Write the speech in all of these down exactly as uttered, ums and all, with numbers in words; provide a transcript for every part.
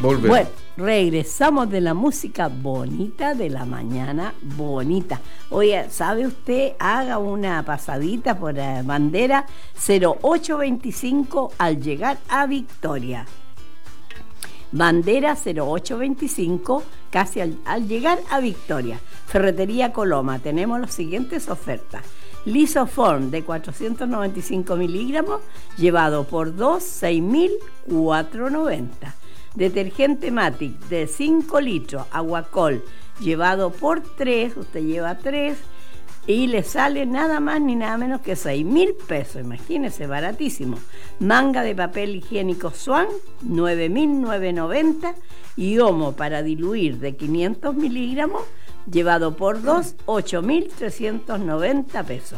Volver. Bueno, regresamos de la música bonita de la mañana bonita. Oye, ¿sabe usted? Haga una pasadita por eh, bandera cero ocho veinticinco al llegar a Victoria. Bandera cero ocho veinticinco, casi al, al llegar a Victoria. Ferretería Coloma, tenemos las siguientes ofertas. Lisoform de cuatrocientos noventa y cinco miligramos, llevado por dos, seis mil cuatrocientos noventa. Detergente Matic de cinco litros, Aguacol, llevado por tres, usted lleva tres, y le sale nada más ni nada menos que seis mil pesos, imagínese, baratísimo. Manga de papel higiénico Swan, nueve mil novecientos noventa, y Omo para diluir de quinientos miligramos, llevado por dos, ocho mil trescientos noventa pesos.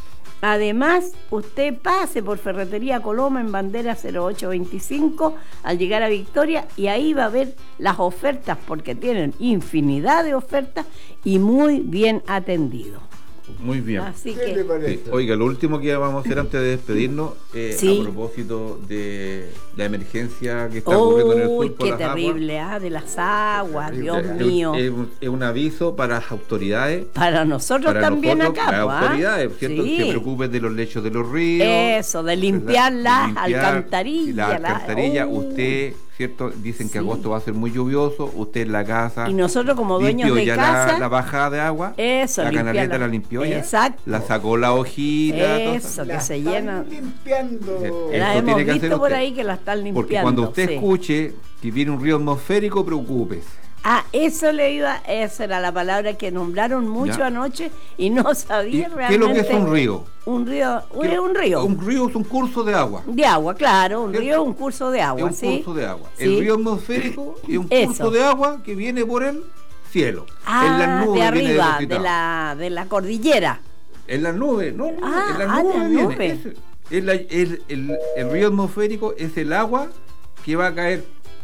Además, usted pase por Ferretería Coloma en bandera cero ocho veinticinco al llegar a Victoria y ahí va a ver las ofertas porque tienen infinidad de ofertas y muy bien atendido. Muy bien. Así ¿Qué que, te parece? Sí. Oiga, lo último que vamos a hacer antes de despedirnos, eh, Sí. a propósito de la emergencia que está ocurriendo en el uy, sur por qué las terrible, ah, de las aguas, Terrible. Dios aguas. mío. Es, es un, es un aviso para las autoridades. Para nosotros Para también nosotros, acá, las ¿ah? autoridades, ¿cierto? Sí. Que se preocupen de los lechos de los ríos. Eso, de limpiar ¿verdad? las De limpiar alcantarillas. Las la- alcantarillas, oh. usted, ¿cierto? Dicen que Sí. agosto va a ser muy lluvioso, usted en la casa. Y nosotros como dueños limpió de ya casa, la, la bajada de agua. eso, La canaleta limpiarla. la limpió ya. Exacto. La sacó la hojita. todo Eso, La que se están llena. limpiando. Eso La tiene hemos que hacer visto por usted. ahí que la están limpiando. Porque cuando usted sí. escuche que viene un río atmosférico, preocúpese. Ah, eso le iba, esa era la palabra que nombraron mucho Ya. anoche y no ¿Y sabía realmente. ¿Qué es lo que es un río? Un río, ¿Qué- es un río. Un río es un curso de agua. De agua, claro, un ¿Cierto? río es un curso de agua, es un ¿sí? curso de agua. Sí. El río atmosférico es un Eso. curso de agua que viene por el cielo. Ah, en las nubes de viene arriba, de depositado. la, de la cordillera. En las nubes, no, no, Ah, en las ah, nubes las viene. nubes. Es- es la- el, el- el río atmosférico es el agua que va a caer.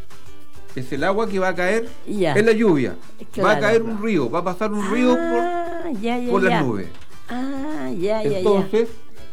Es el agua que va a caer Ya. en la lluvia. Va a Claro. caer un río, va a pasar un río por, Ah, ya, ya, por ya. las nubes. Ah, ya, ya, ya. Entonces,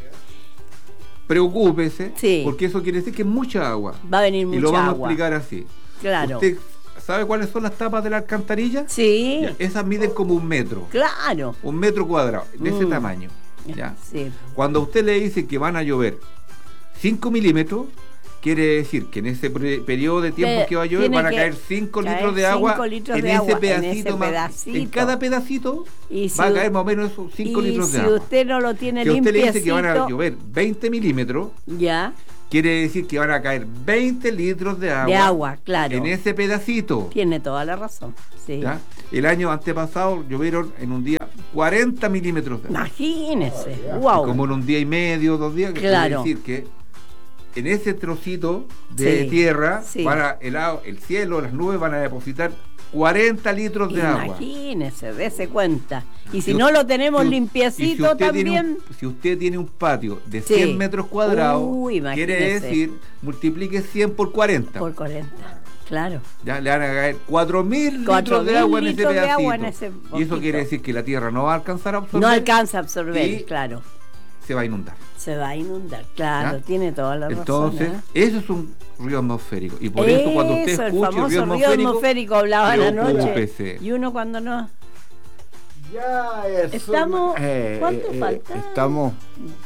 preocúpese, Sí. porque eso quiere decir que es mucha agua. Va a venir Y mucha lo vamos agua. a explicar así. Claro. ¿Usted sabe cuáles son las tapas de la alcantarilla? Sí, Ya, esas miden como un metro. claro. Un metro cuadrado, de ese Mm. tamaño. ¿Ya? Sí. Cuando a usted le dice que van a llover cinco milímetros, quiere decir que en ese pre- periodo de tiempo Pe- que va a llover tiene van a que caer cinco caer litros de agua cinco litros en, de ese agua en pedacito ese más. pedacito. En cada pedacito Y si va a u- caer más o menos esos cinco y litros de si agua. usted no lo tiene Si a usted le dice que limpiecito, van a llover veinte milímetros, ya, quiere decir que van a caer veinte litros de agua, de agua, claro. en ese pedacito. Tiene toda la razón. Sí. ¿Ya? El año antepasado llovieron en un día cuarenta milímetros de agua. Imagínese. Ah, Wow. Como en un día y medio, dos días, que Claro. quiere decir que en ese trocito de Sí, tierra, sí. van a- el, agua- el cielo, las nubes van a depositar cuarenta litros de agua. Imagínese, dése cuenta. Y si Si no u- lo tenemos si u- y limpiecito si usted tiene también. un- si usted tiene un patio de Sí. cien metros cuadrados, Uy, quiere imagínese. decir, multiplique cien por cuarenta. Por cuarenta, claro. Ya le van a caer cuatro mil Cuatro litros de mil agua en ese litros de pedacito. agua en ese Y eso poquito. quiere decir que la tierra no va a alcanzar a absorber. No alcanza a absorber, y claro. se va a inundar. Se va a inundar, claro, ¿Ya? tiene toda la Entonces, razón. eso es un río atmosférico. Y por eso, cuando usted Eso, el escuche famoso río río atmosférico, atmosférico hablaba la noche. preocúpese. Y uno cuando no. Ya eso. Estamos- ¿cuánto falta? Estamos.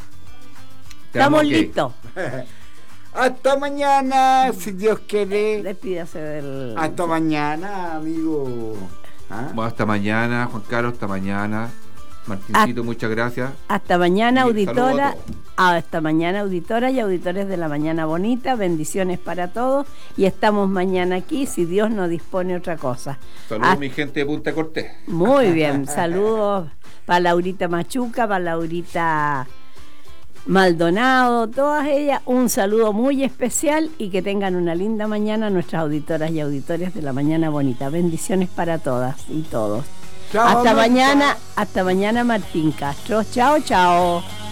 Estamos ok. listos. Hasta mañana, si Dios quiere. Despídase del. Hasta mañana, amigo. ¿Ah? Bueno, hasta mañana, Juan Carlos, hasta mañana. Martincito, muchas gracias. Hasta mañana, Y auditora. saludo Hasta mañana, auditoras y auditores de la Mañana Bonita. Bendiciones para todos. Y estamos mañana aquí, si Dios no dispone otra cosa. Saludos, Ah, mi gente de Punta Cortés. Muy bien, saludos para Laurita Machuca, para Laurita Maldonado, todas ellas, un saludo muy especial y que tengan una linda mañana nuestras auditoras y auditores de la Mañana Bonita. Bendiciones para todas y todos. Chao, Hasta Marta. mañana, hasta mañana Martín Castro. Chao, chao.